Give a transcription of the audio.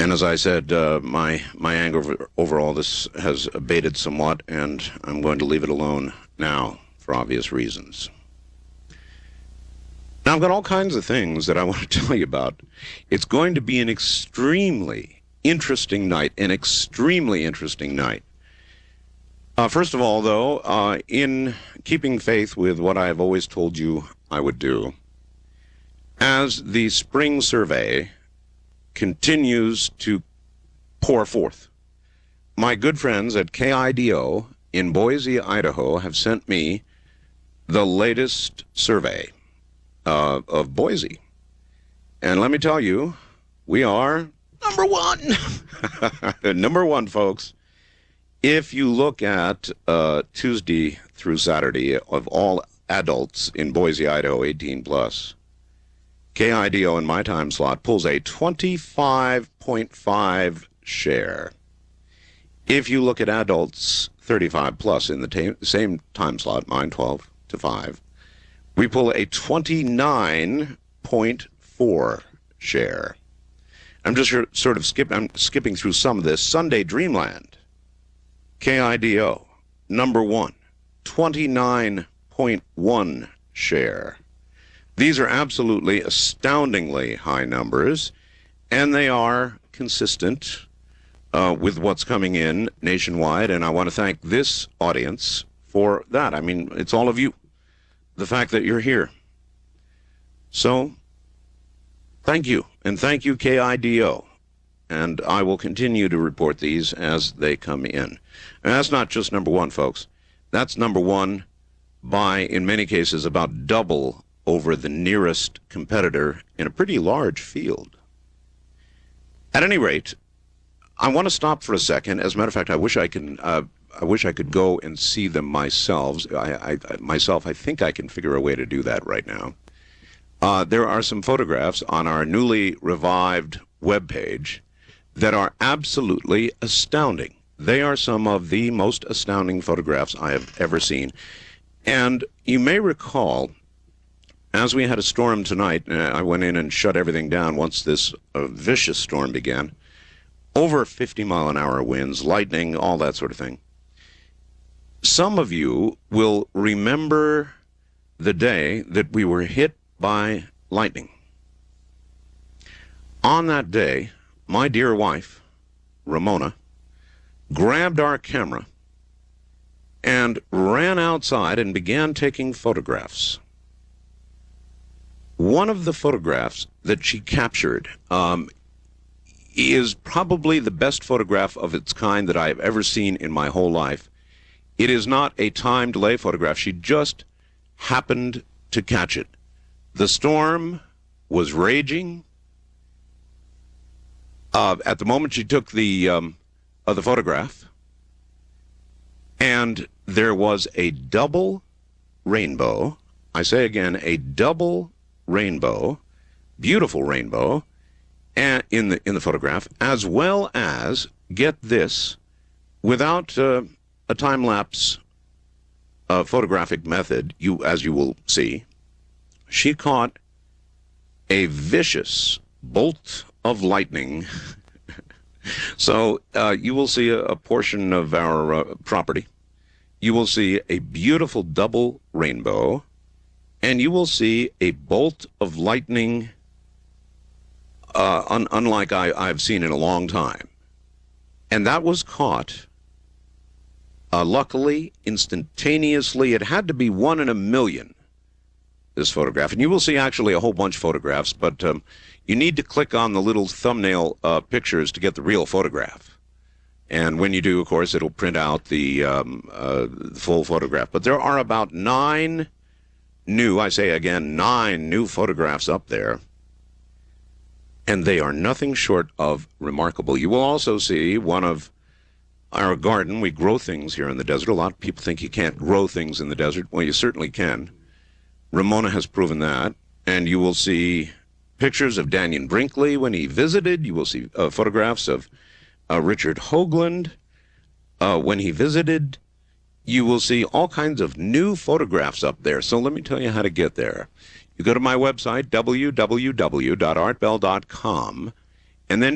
And as I said, my anger over all this has abated somewhat, and I'm going to leave it alone now for obvious reasons. Now, I've got all kinds of things that I want to tell you about. It's going to be an extremely interesting night, First of all, though, in keeping faith with what I've always told you I would do, as the spring survey continues to pour forth, my good friends at KIDO in Boise, Idaho, have sent me the latest survey of Boise. And let me tell you, we are number one. Number one, folks. If you look at Tuesday through Saturday of all adults in Boise, Idaho, 18 plus, KIDO in my time slot pulls a 25.5 share. If you look at adults 35 plus in the same time slot, mine 12 to 5, we pull a 29.4 share. I'm just sort of skipping through some of this. Sunday Dreamland, KIDO, number one, 29.1 share. These are absolutely astoundingly high numbers, and they are consistent with what's coming in nationwide, and I want to thank this audience for that. I mean, it's all of you, the fact that you're here. So, thank you, and thank you, KIDO, and I will continue to report these as they come in. And that's not just number one, folks. That's number one by, in many cases, about double over the nearest competitor in a pretty large field. At any rate, I want to stop for a second. As a matter of fact, I wish I could go and see them myself. I think I can figure a way to do that right now. There are some photographs on our newly revived webpage that are absolutely astounding. They are some of the most astounding photographs I have ever seen. And you may recall, as we had a storm tonight, I went in and shut everything down once this vicious storm began. Over 50-mile-an-hour winds, lightning, all that sort of thing. Some of you will remember the day that we were hit by lightning. On that day, my dear wife, Ramona, grabbed our camera and ran outside and began taking photographs. One of the photographs that she captured is probably the best photograph of its kind that I have ever seen in my whole life. It is not a time delay photograph. She just happened to catch it. The storm was raging. At the moment she took the photograph, and there was a double rainbow. I say again, a double rainbow, beautiful rainbow, and in the photograph, as well as, get this, without a time-lapse photographic method, as you will see, she caught a vicious bolt of lightning. So you will see a portion of our property. You will see a beautiful double rainbow, and you will see a bolt of lightning unlike I've seen in a long time. And that was caught, luckily, instantaneously. It had to be 1 in a million, this photograph. And you will see actually a whole bunch of photographs, but you need to click on the little thumbnail pictures to get the real photograph. And when you do, of course, it'll print out the full photograph. But there are about 9 new photographs up there. And they are nothing short of remarkable. You will also see one of our garden. We grow things here in the desert. A lot of people think you can't grow things in the desert. Well, you certainly can. Ramona has proven that. And you will see pictures of Daniel Brinkley when he visited. You will see photographs of Richard Hoagland when he visited. You will see all kinds of new photographs up there. So let me tell you how to get there. You go to my website, www.artbell.com, and then